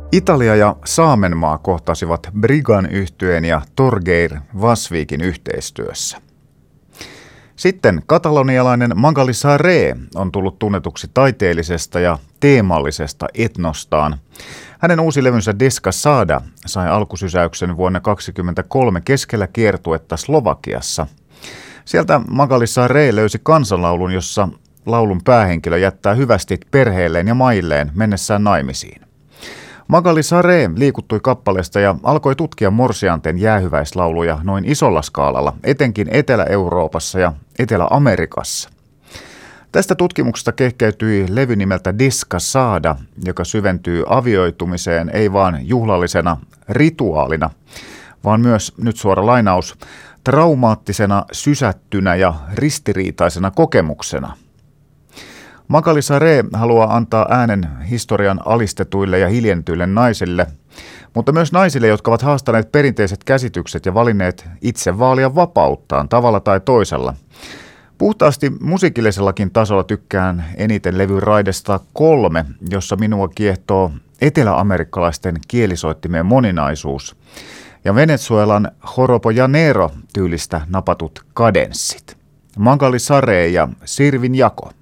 Italia ja Saamenmaa kohtasivat Brigan yhtyeen ja Torgeir Vasvikin yhteistyössä. Sitten katalonialainen Magali Saré on tullut tunnetuksi taiteellisesta ja teemallisesta etnostaan. Hänen uusi levynsä Descasada sai alkusysäyksen vuonna 2023 keskellä kiertuetta Slovakiassa. Sieltä Magali Saré löysi kansanlaulun, jossa laulun päähenkilö jättää hyvästit perheelleen ja mailleen mennessään naimisiin. Magali Saré liikuttui kappaleesta ja alkoi tutkia morsianten jäähyväislauluja noin isolla skaalalla, etenkin Etelä-Euroopassa ja Etelä-Amerikassa. Tästä tutkimuksesta kehkeytyi levy nimeltä Descasada, joka syventyy avioitumiseen ei vaan juhlallisena rituaalina, vaan myös, nyt suora lainaus, traumaattisena, sysättynä ja ristiriitaisena kokemuksena. Magali Saré haluaa antaa äänen historian alistetuille ja hiljentyille naisille, mutta myös naisille, jotka ovat haastaneet perinteiset käsitykset ja valinneet itse vaalia vapauttaan tavalla tai toisella. Puhtaasti musiikillisellakin tasolla tykkään eniten levyn raidesta 3, jossa minua kiehtoo eteläamerikkalaisten kielisoittimien moninaisuus ja Venezuelan Joropo Llanero -tyylistä napatut kadenssit. Magali Saré ja Sirvin jako.